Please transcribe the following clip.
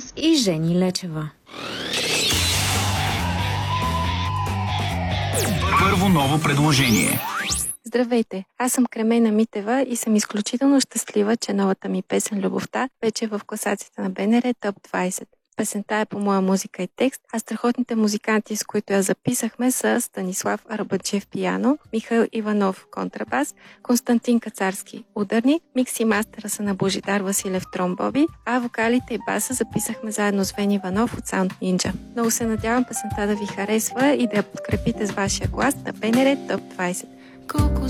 Ганс и Жени Лечева. Първо ново предложение. Здравейте, аз съм Кремена Митева и съм изключително щастлива, че новата ми песен «Любовта» вече е в класацията на БНР Топ 20. Песента е по моя музика и текст, а страхотните музиканти, с които я записахме, са Станислав Арбаджиев пиано, Михаил Иванов контрабас, Константин Кацарски ударник, микси мастера са на Божидар Василев тромбоби, а вокалите и баса записахме заедно с Вен Иванов от Sound Ninja. Много се надявам песента да ви харесва и да я подкрепите с вашия глас на БНР Топ 20. Колко